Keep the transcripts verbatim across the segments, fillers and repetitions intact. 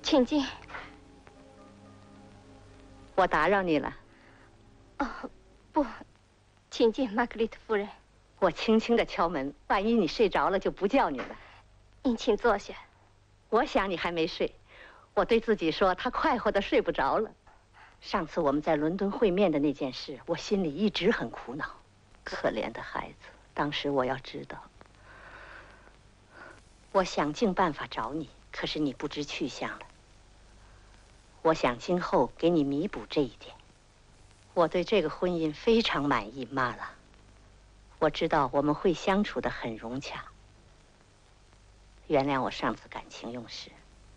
请进。 我打扰你了。 哦，不，请进，玛格丽特夫人。 我轻轻地敲门，万一你睡着了，就不叫你了。 您请坐下。 我想你还没睡。我对自己说，他快活的睡不着了。上次我们在伦敦会面的那件事，我心里一直很苦恼。可怜的孩子，当时我要知道。我想尽办法找你，可是你不知去向了。我想今后给你弥补这一点。我对这个婚姻非常满意，妈拉。我知道我们会相处得很融洽。原谅我上次感情用事。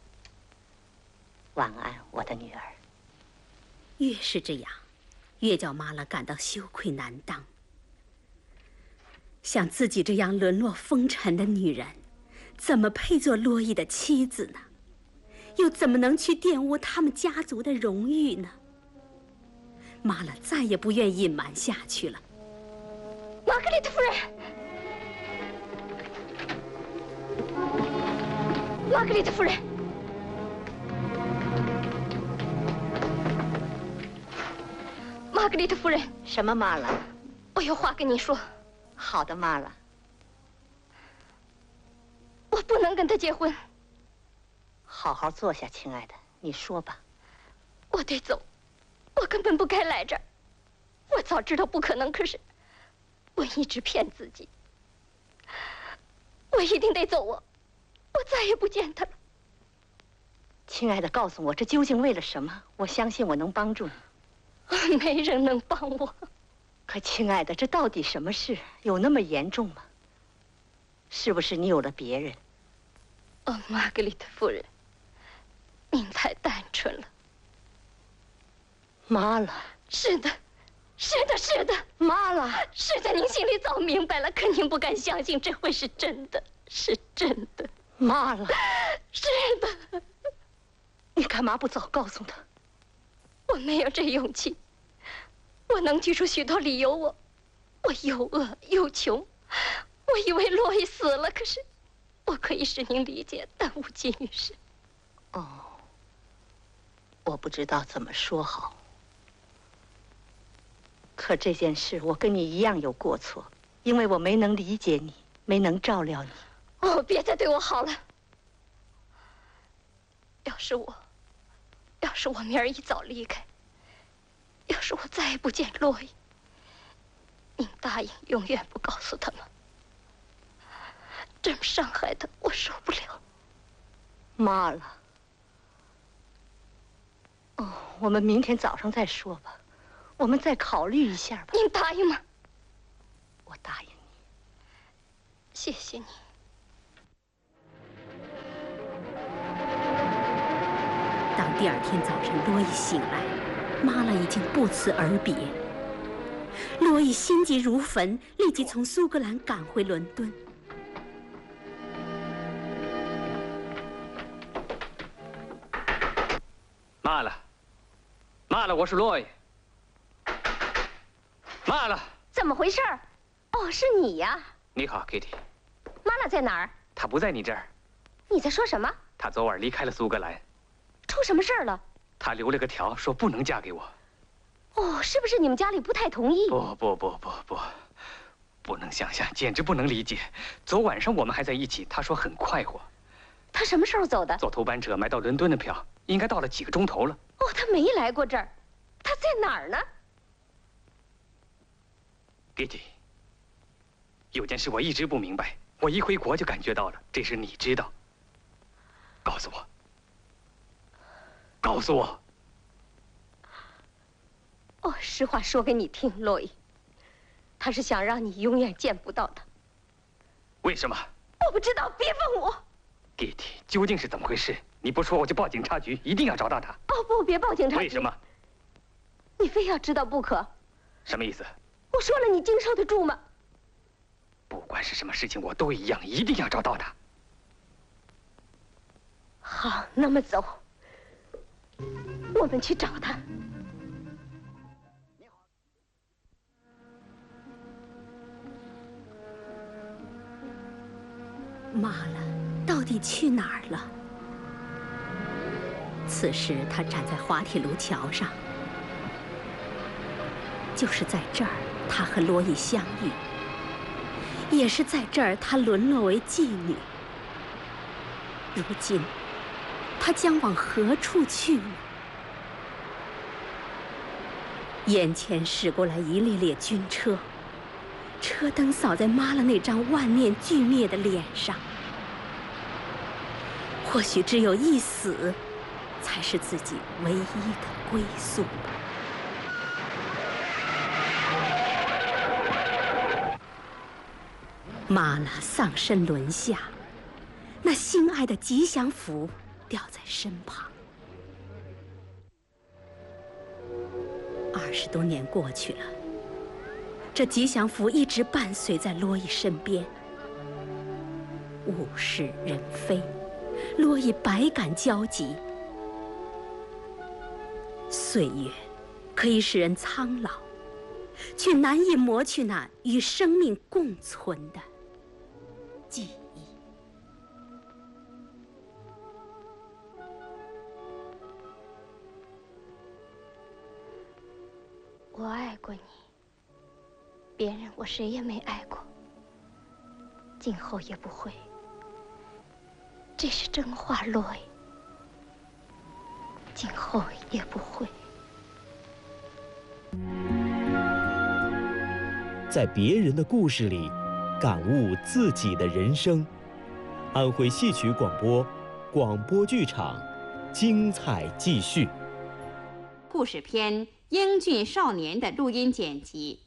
晚安，我的女儿。 越是这样，越叫妈拉感到羞愧难当。像自己这样沦落风尘的女人，怎么配做洛伊的妻子呢？又怎么能去玷污他们家族的荣誉呢？妈拉再也不愿隐瞒下去了。 玛格丽特夫人，玛格丽特夫人，玛格丽特夫人， 什么妈拉？ 我有话跟你说。 好的，妈拉。 我不能跟他结婚。 好好坐下，亲爱的，你说吧。 我得走，我根本不该来这儿。我早知道不可能，可是我一直骗自己。我一定得走啊！我再也不见他了。 亲爱的，告诉我这究竟为了什么？我相信我能帮助你。 没人能帮我。 可亲爱的，这到底什么事？有那么严重吗？是不是你有了别人？ 哦，玛格丽特夫人，您太单纯了。 妈拉， 是的，是的，是的， 妈拉， 是的，您心里早明白了，可您不敢相信这会是真的，是真的。 妈拉， 是的。 你干嘛不早告诉他？ 我没有这勇气。我能举出许多理由，我，我又饿又穷，我以为洛伊死了，可是我可以使您理解，但无济于事。 哦，我不知道怎么说好。可这件事我跟你一样有过错，因为我没能理解你，没能照料你。 哦，别再对我好了。要是我，要是我明儿一早离开，要是我再也不见洛伊，您答应永远不告诉他吗？这么伤害他，我受不了。 妈了。哦，我们明天早上再说吧，我们再考虑一下吧。 您答应吗？ 我答应你。 谢谢你。 当第二天早晨洛伊醒来，妈拉已经不辞而别。洛伊心急如焚，立即从苏格兰赶回伦敦。 妈了，妈了，我是洛伊。妈了， 怎么回事？哦，是你呀。 你好 ，Kitty。 妈拉在哪儿？ 她不在你这儿。 你在说什么？ 她昨晚离开了苏格兰。 出什么事儿了？ 她留了个条，说不能嫁给我。 哦，是不是你们家里不太同意？ 不不不不不，不能想象，简直不能理解。昨晚上我们还在一起，她说很快活。 她什么时候走的？ 坐头班车买到伦敦的票，应该到了几个钟头了。 哦，她没来过这儿，她在哪儿呢 ？Kitty， 有件事我一直不明白，我一回国就感觉到了，这事你知道。告诉我，告诉我。 哦，实话说给你听，洛伊，他是想让你永远见不到他。 为什么？ 我不知道，别问我。 Kitty， 究竟是怎么回事？你不说我就报警察局，一定要找到他。 哦不，别报警察局。 为什么？ 你非要知道不可。 什么意思？ 我说了，你经受得住吗？ 不管是什么事情，我都一样，一定要找到他。 好，那么走，我们去找他。 妈了，到底去哪儿了？ 此时他站在滑铁卢桥上，就是在这儿，他和罗伊相遇，也是在这儿，他沦落为妓女。如今，他将往何处去呢？眼前驶过来一列列军车，车灯扫在妈了那张万念俱灭的脸上。或许只有一死，才是自己唯一的归宿吧。妈了丧身轮下，那心爱的吉祥符掉在身旁。二十多年过去了，这吉祥符一直伴随在罗伊身边。物是人非，罗伊百感交集。岁月可以使人苍老，却难以磨去那与生命共存的记忆。 我爱过你，别人我谁也没爱过，今后也不会。这是真话，罗伊，今后也不会。 在别人的故事里，感悟自己的人生。安徽戏曲广播，广播剧场，精彩继续。 故事片《英俊少年》的录音剪辑